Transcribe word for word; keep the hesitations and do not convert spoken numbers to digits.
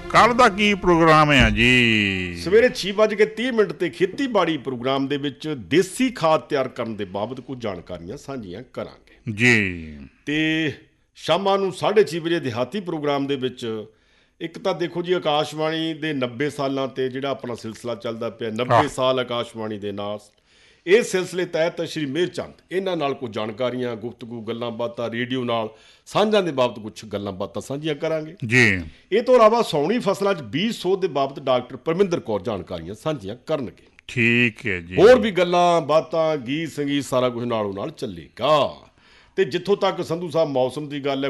ਕੱਲ ਦਾ ਕੀ ਪ੍ਰੋਗਰਾਮ ਹੈ ਜੀ? ਸਵੇਰੇ ਛੇ ਵੱਜ ਕੇ ਤੀਹ ਮਿੰਟ ਤੇ ਖੇਤੀਬਾੜੀ ਪ੍ਰੋਗਰਾਮ ਦੇ ਵਿੱਚ ਦੇਸੀ ਖਾਦ ਤਿਆਰ ਕਰਨ ਦੇ ਬਾਬਤ ਕੁਝ ਜਾਣਕਾਰੀਆਂ ਸਾਂਝੀਆਂ ਕਰਾਂਗੇ ਜੀ। ਤੇ ਸ਼ਾਮਾਂ ਨੂੰ ਸਾਢੇ ਛੇ ਵਜੇ ਦਿਹਾਤੀ ਪ੍ਰੋਗਰਾਮ ਦੇ ਵਿੱਚ ਇੱਕ ਤਾਂ ਦੇਖੋ ਜੀ ਆਕਾਸ਼ਵਾਣੀ ਦੇ ਨੱਬੇ ਸਾਲਾਂ 'ਤੇ ਜਿਹੜਾ ਆਪਣਾ ਸਿਲਸਿਲਾ ਚੱਲਦਾ ਪਿਆ, ਨੱਬੇ ਸਾਲ ਆਕਾਸ਼ਵਾਣੀ ਦੇ ਨਾਲ, ਇਸ ਸਿਲਸਿਲੇ ਤਹਿਤ ਸ਼੍ਰੀ ਮੇਹਰ ਚੰਦ ਇਹਨਾਂ ਨਾਲ ਕੁਝ ਜਾਣਕਾਰੀਆਂ, ਗੁਫ਼ਤਗੂ, ਗੱਲਾਂ ਬਾਤਾਂ, ਰੇਡੀਓ ਨਾਲ ਸਾਂਝਾਂ ਦੇ ਬਾਬਤ ਕੁਝ ਗੱਲਾਂ ਬਾਤਾਂ ਸਾਂਝੀਆਂ ਕਰਾਂਗੇ ਜੀ। ਇਹ ਤੋਂ ਇਲਾਵਾ ਸਾਉਣੀ ਫਸਲਾਂ 'ਚ ਬੀਜ ਸੋਧ ਦੇ ਬਾਬਤ ਡਾਕਟਰ ਪਰਮਿੰਦਰ ਕੌਰ ਜਾਣਕਾਰੀਆਂ ਸਾਂਝੀਆਂ ਕਰਨਗੇ। ਠੀਕ ਹੈ ਜੀ। ਹੋਰ ਵੀ ਗੱਲਾਂ ਬਾਤਾਂ, ਗੀਤ ਸੰਗੀਤ ਸਾਰਾ ਕੁਝ ਨਾਲੋਂ ਨਾਲ ਚੱਲੇਗਾ। ਤੇ ਜਿੱਥੋਂ ਤੱਕ ਸੰਧੂ ਸਾਹਿਬ ਮੌਸਮ ਦੀ ਗੱਲ ਹੈ,